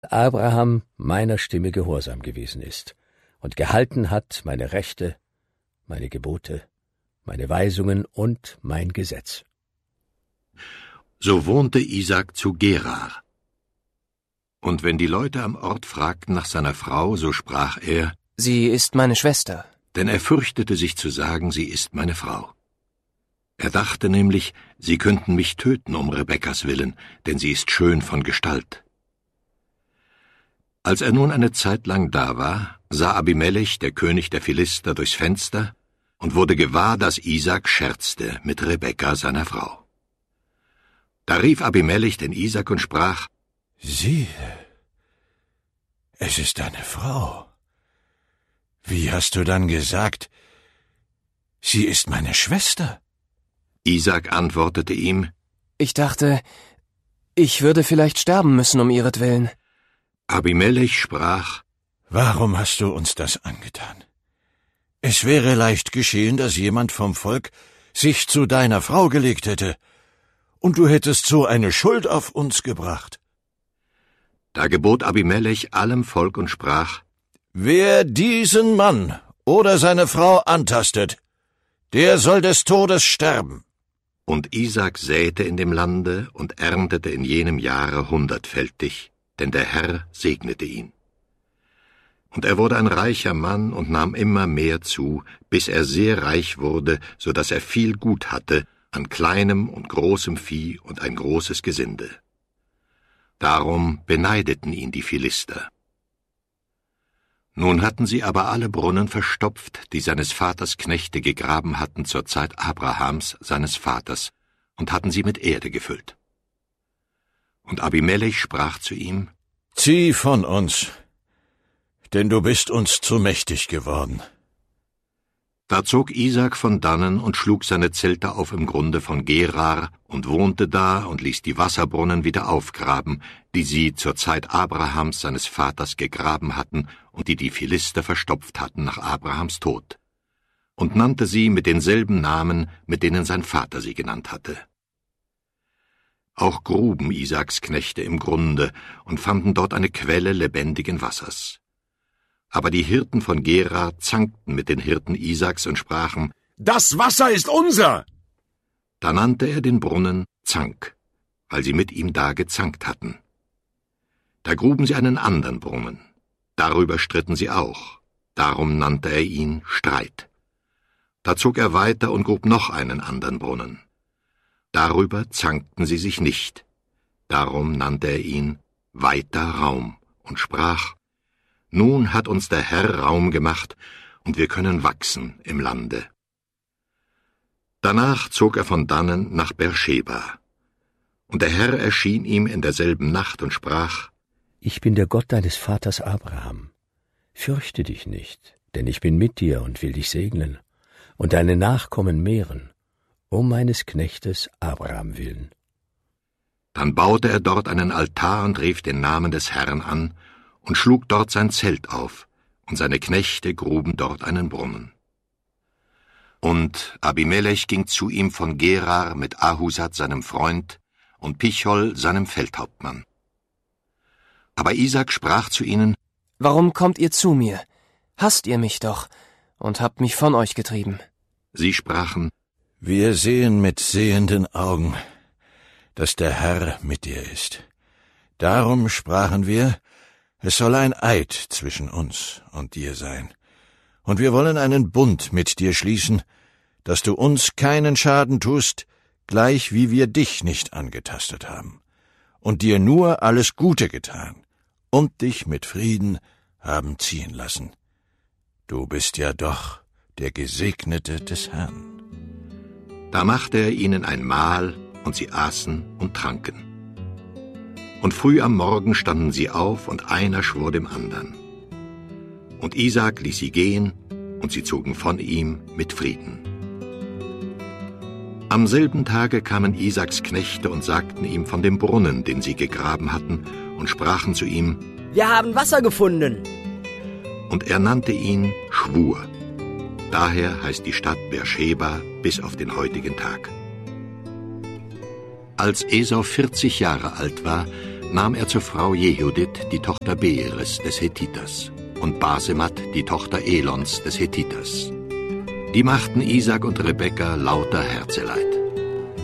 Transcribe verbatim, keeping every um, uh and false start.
Abraham meiner Stimme gehorsam gewesen ist und gehalten hat meine Rechte, meine Gebote, meine Weisungen und mein Gesetz. So wohnte Isaak zu Gerar. Und wenn die Leute am Ort fragten nach seiner Frau, so sprach er: Sie ist meine Schwester. Denn er fürchtete sich zu sagen, sie ist meine Frau. Er dachte nämlich, sie könnten mich töten um Rebekkas willen, denn sie ist schön von Gestalt. Als er nun eine Zeit lang da war, sah Abimelech, der König der Philister, durchs Fenster und wurde gewahr, dass Isaak scherzte mit Rebekka, seiner Frau. Da rief Abimelech den Isaak und sprach: Siehe, es ist deine Frau. Wie hast du dann gesagt, sie ist meine Schwester? Isaak antwortete ihm: Ich dachte, ich würde vielleicht sterben müssen um ihretwillen. Abimelech sprach: Warum hast du uns das angetan? Es wäre leicht geschehen, dass jemand vom Volk sich zu deiner Frau gelegt hätte, und du hättest so eine Schuld auf uns gebracht. Da gebot Abimelech allem Volk und sprach: Wer diesen Mann oder seine Frau antastet, der soll des Todes sterben. Und Isaak säte in dem Lande und erntete in jenem Jahre hundertfältig, denn der Herr segnete ihn. Und er wurde ein reicher Mann und nahm immer mehr zu, bis er sehr reich wurde, so dass er viel Gut hatte, an kleinem und großem Vieh und ein großes Gesinde. Darum beneideten ihn die Philister. Nun hatten sie aber alle Brunnen verstopft, die seines Vaters Knechte gegraben hatten zur Zeit Abrahams, seines Vaters, und hatten sie mit Erde gefüllt. Und Abimelech sprach zu ihm: Zieh von uns, denn du bist uns zu mächtig geworden. Da zog Isaak von dannen und schlug seine Zelte auf im Grunde von Gerar und wohnte da und ließ die Wasserbrunnen wieder aufgraben, die sie zur Zeit Abrahams, seines Vaters, gegraben hatten und die die Philister verstopft hatten nach Abrahams Tod, und nannte sie mit denselben Namen, mit denen sein Vater sie genannt hatte. Auch gruben Isaaks Knechte im Grunde und fanden dort eine Quelle lebendigen Wassers. Aber die Hirten von Gerar zankten mit den Hirten Isaaks und sprachen: Das Wasser ist unser! Da nannte er den Brunnen Zank, weil sie mit ihm da gezankt hatten. Da gruben sie einen anderen Brunnen. Darüber stritten sie auch. Darum nannte er ihn Streit. Da zog er weiter und grub noch einen anderen Brunnen. Darüber zankten sie sich nicht. Darum nannte er ihn Weiter Raum und sprach: Nun hat uns der Herr Raum gemacht, und wir können wachsen im Lande. Danach zog er von dannen nach Beersheba. Und der Herr erschien ihm in derselben Nacht und sprach: Ich bin der Gott deines Vaters Abraham. Fürchte dich nicht, denn ich bin mit dir und will dich segnen und deine Nachkommen mehren, um meines Knechtes Abraham willen. Dann baute er dort einen Altar und rief den Namen des Herrn an und schlug dort sein Zelt auf, und seine Knechte gruben dort einen Brunnen. Und Abimelech ging zu ihm von Gerar mit Ahusat seinem Freund und Pichol seinem Feldhauptmann. Aber Isaak sprach zu ihnen: Warum kommt ihr zu mir? Hasst ihr mich doch und habt mich von euch getrieben. Sie sprachen: Wir sehen mit sehenden Augen, dass der Herr mit dir ist. Darum sprachen wir, es soll ein Eid zwischen uns und dir sein, und wir wollen einen Bund mit dir schließen, dass du uns keinen Schaden tust, gleich wie wir dich nicht angetastet haben, und dir nur alles Gute getan, und dich mit Frieden haben ziehen lassen. Du bist ja doch der Gesegnete des Herrn. Da machte er ihnen ein Mahl, und sie aßen und tranken. Und früh am Morgen standen sie auf, und einer schwor dem andern. Und Isaak ließ sie gehen, und sie zogen von ihm mit Frieden. Am selben Tage kamen Isaaks Knechte und sagten ihm von dem Brunnen, den sie gegraben hatten, und sprachen zu ihm: Wir haben Wasser gefunden. Und er nannte ihn Schwur. Daher heißt die Stadt Beersheba bis auf den heutigen Tag. Als Esau vierzig Jahre alt war, nahm er zur Frau Jehudit die Tochter Beeres des Hethiters und Basemat die Tochter Elons des Hethiters. Die machten Isaak und Rebekka lauter Herzeleid.